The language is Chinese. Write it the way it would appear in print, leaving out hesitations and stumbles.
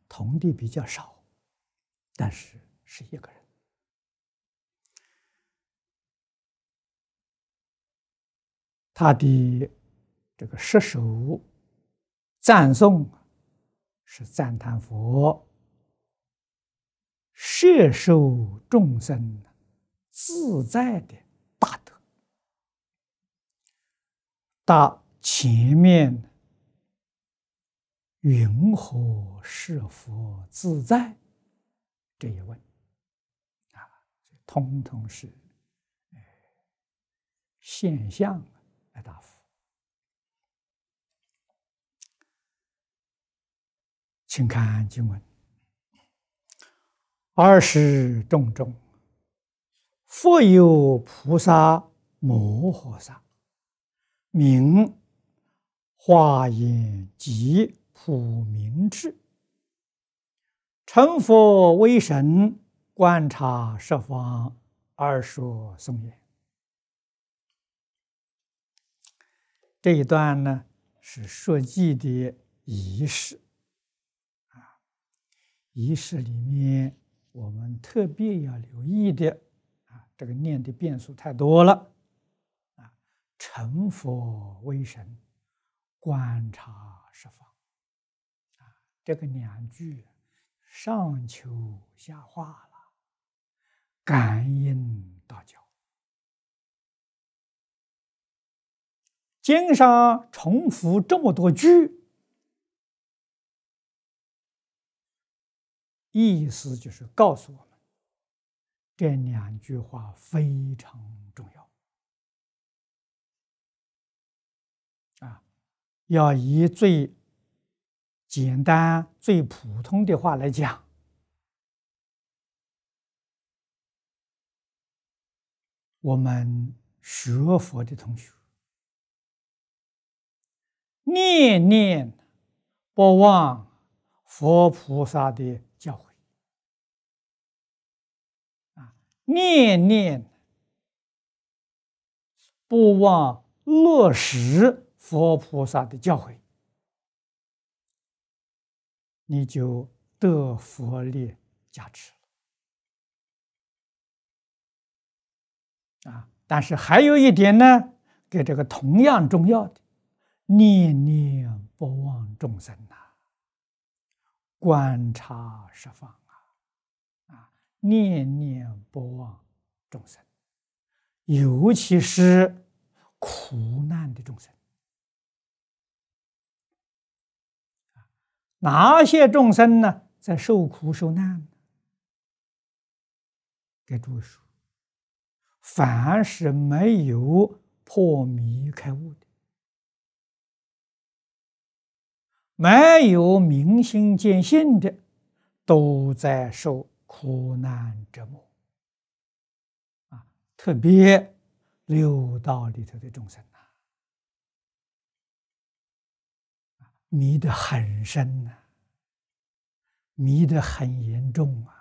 同的比较少，但是是一个人。他的这个十首赞颂是赞叹佛摄受众生自在的大德。到前面云何是佛自在这一问通通是现象来答复。请看经文：20种中，复有菩萨摩诃萨，名华严及普明智，成佛为神，观察十方，而说颂言。这一段呢是说记的仪式仪式里面我们特别要留意的这个念的变数太多了成佛为神，观察十方这个两句上求下化了，感应道交。经上重复这么多句，意思就是告诉我们，这两句话非常重要要以最简单、最普通的话来讲，我们学佛的同学，念念不忘佛菩萨的教诲念念不忘落实佛菩萨的教诲，你就得佛力加持了但是还有一点呢，给这个同样重要的，念念不忘众生观察十方念念不忘众生，尤其是苦难的众生。哪些众生呢在受苦受难？给诸位说，凡是没有破迷开悟的，没有明心见性的，都在受苦难折磨特别六道里头的众生迷得很深迷得很严重